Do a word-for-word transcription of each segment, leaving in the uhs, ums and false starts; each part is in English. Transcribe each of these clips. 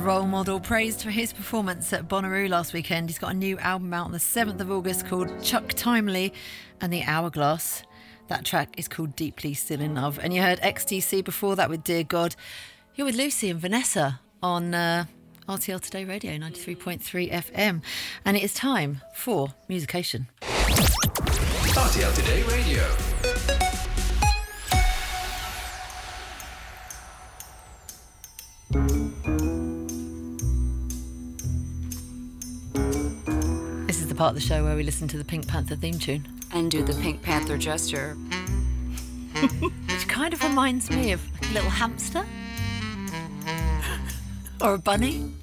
role model, praised for his performance at Bonnaroo last weekend. He's got a new album out on the seventh of August called Chuck Timely and the Hourglass. That track is called Deeply Still in Love. And you heard X T C before that with Dear God. You're with Lucy and Vanessa on uh, R T L Today Radio ninety-three point three F M. And it is time for Musication. R T L Today Radio. This is the part of the show where we listen to the Pink Panther theme tune. And do the Pink Panther gesture. Which kind of reminds me of like a little hamster. Or a bunny.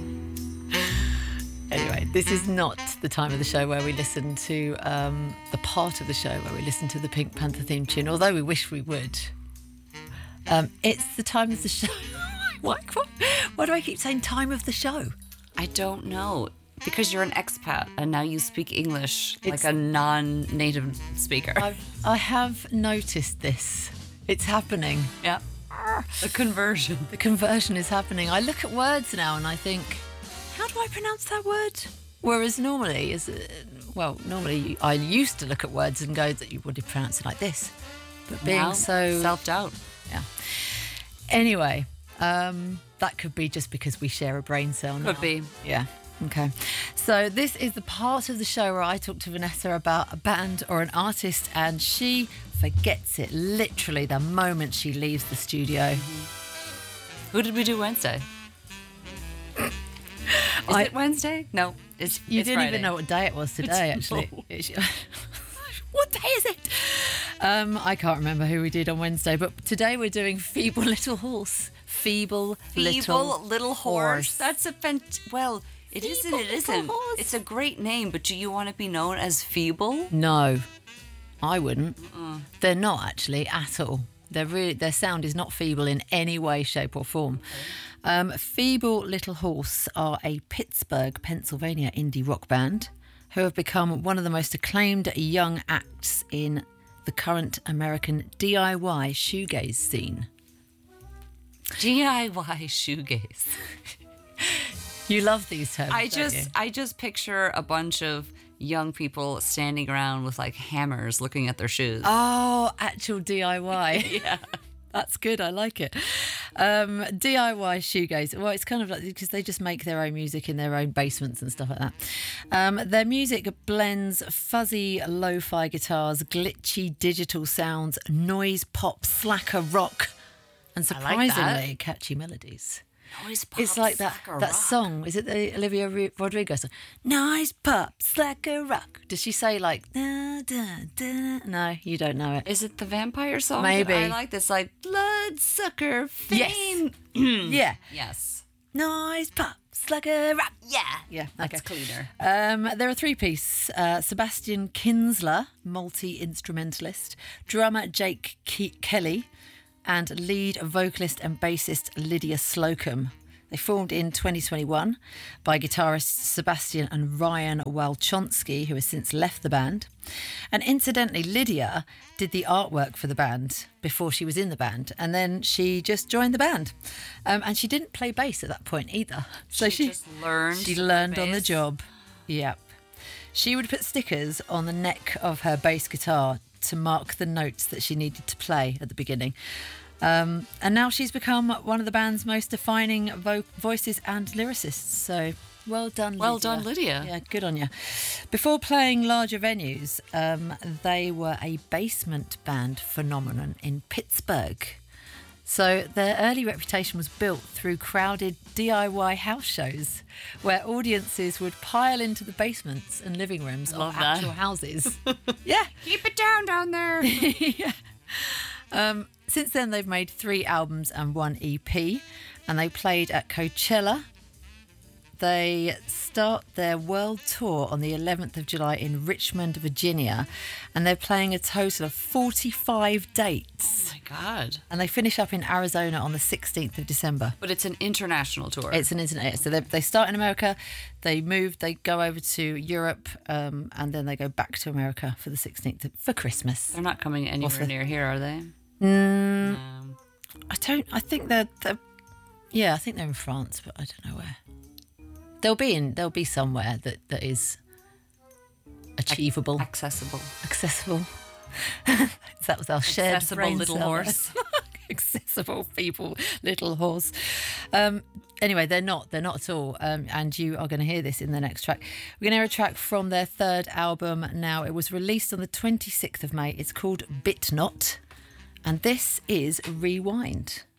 Anyway, this is not the time of the show where we listen to um, the part of the show where we listen to the Pink Panther theme tune, although we wish we would. Um, it's the time of the show. Why, why, why do I keep saying time of the show? I don't know. Because you're an expat and now you speak English It's- like a non-native speaker. I've, I have noticed this. It's happening. Yeah. The conversion. The conversion is happening. I look at words now and I think, how do I pronounce that word? Whereas normally, is well, normally I used to look at words and go that you would have pronounced it like this. But being Now, so... self-doubt. Yeah. Anyway, um, that could be just because we share a brain cell now. Could be. Yeah. Okay. So this is the part of the show where I talk to Vanessa about a band or an artist and she forgets it literally the moment she leaves the studio. Who did we do Wednesday? Is I- it Wednesday? No. It's, You it's didn't Friday. even know what day it was today, actually. No. It's- What day is it? Um, I can't remember who we did on Wednesday, but today we're doing Feeble Little Horse. Feeble, Feeble Little, little, horse. That's a fent. Well, it isn't. Feeble It little isn't. horse. It's a great name, but do you want to be known as feeble? No, I wouldn't. They're not actually at all. They're really, their sound is not feeble in any way, shape, or form. Um, Feeble Little Horse are a Pittsburgh, Pennsylvania indie rock band who have become one of the most acclaimed young acts in the current American D I Y shoegaze scene. D I Y shoegaze. You love these terms. I don't just, you? I just picture a bunch of young people standing around with like hammers, looking at their shoes. Oh, actual D I Y. Yeah. That's good. I like it. Um, D I Y shoegaze. Well, it's kind of like because they just make their own music in their own basements and stuff like that. Um, their music blends fuzzy lo-fi guitars, glitchy digital sounds, noise pop, slacker rock, and I like that. surprisingly catchy melodies. Noise pop, It's like that slacker that rock. song. Is it the Olivia Ro- Rodrigo song? Noise pop, slacker rock. Does she say like da, da, da? No, you don't know it. Is it the vampire song? Maybe. I like this, like bloodsucker fame. Yeah. Yes. Noise pop, slacker rock. Yeah. Yeah, That's okay. cleaner. Um, they're a three-piece. Uh, Sebastian Kinsler, multi-instrumentalist, drummer Jake Ke- Kelly, and lead vocalist and bassist Lydia Slocum. They formed in twenty twenty-one by guitarists Sebastian and Ryan Walchonsky, who has since left the band. And incidentally, Lydia did the artwork for the band before she was in the band, and then she just joined the band. Um, and she didn't play bass at that point either. So She she, just learned She to play learned on the bass? job. Yep. She would put stickers on the neck of her bass guitar to mark the notes that she needed to play at the beginning. Um, and now she's become one of the band's most defining vo- voices and lyricists. So well done, Well Lydia. done, Lydia. Yeah, good on you. Before playing larger venues, um, they were a basement band phenomenon in Pittsburgh. So their early reputation was built through crowded D I Y house shows where audiences would pile into the basements and living rooms Love of that. actual houses. Yeah. Keep it down down there. yeah. Um, since then, they've made three albums and one E P, and they played at Coachella. They start their world tour on the eleventh of July in Richmond, Virginia, and they're playing a total of forty-five dates. Oh my God. And they finish up in Arizona on the sixteenth of December. But it's an international tour. It's an internet. So they, they start in America, they move, they go over to Europe, um, and then they go back to America for the sixteenth for Christmas. They're not coming anywhere the- near here, are they? Mm, Um, I don't. I think they're, they're Yeah, I think they're in France, but I don't know where. They'll be in. They'll be somewhere that, that is achievable, Accessible. accessible. That was our shared Accessible brain little cell. horse. Accessible people, little horse. Um, anyway, they're not. They're not at all. Um, and you are going to hear this in the next track. We're going to hear a track from their third album now. It was released on the twenty-sixth of May. It's called Bit Not. And this is Rewind.